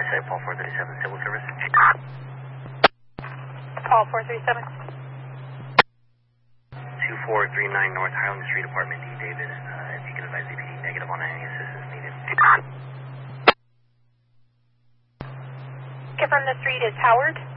say Paul 437, Civil Service. Paul 437. 2439 North Highland Street, Apartment D, David. If you can advise APD negative on any assistance needed. Confirm the street is Howard.